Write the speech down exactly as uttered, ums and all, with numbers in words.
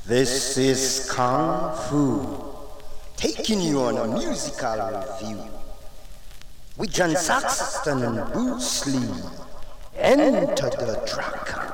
This is Kung Fu, taking you on a musical review with John Saxon and Bruce Lee. Enter the track.